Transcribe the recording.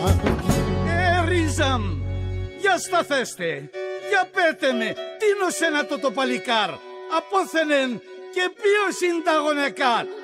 Ρίζαμ, για σταθέστε, για πέτε με, τίνος ένα το παλικάρ, απόθενεν και ποιος είναι τα γονεκάρ.